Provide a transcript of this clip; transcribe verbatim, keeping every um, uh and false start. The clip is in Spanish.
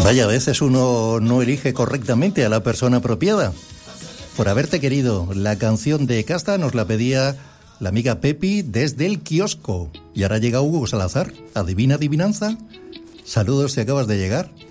Vaya, a veces uno no elige correctamente a la persona apropiada. Por haberte querido, la canción de Casta nos la pedía la amiga Pepi desde el kiosco. Y ahora llega Hugo Salazar. ¿Adivina adivinanza? Saludos si acabas de llegar.